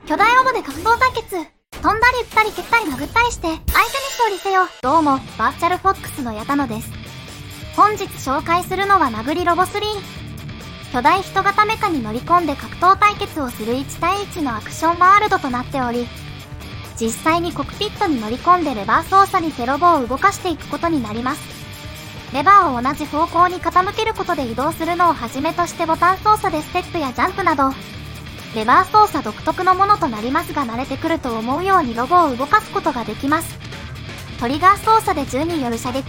巨大ロボで格闘対決。飛んだり撃ったり蹴ったり殴ったりして、相手に勝利せよ。どうも、バーチャルフォックスの矢田野です。本日紹介するのは殴りロボ3。巨大人型メカに乗り込んで格闘対決をする1対1のアクションワールドとなっており、実際にコクピットに乗り込んでレバー操作にてロボを動かしていくことになります。レバーを同じ方向に傾けることで移動するのをはじめとしてボタン操作でステップやジャンプなど、レバー操作独特のものとなりますが慣れてくると思うようにロボを動かすことができます。トリガー操作で銃による射撃、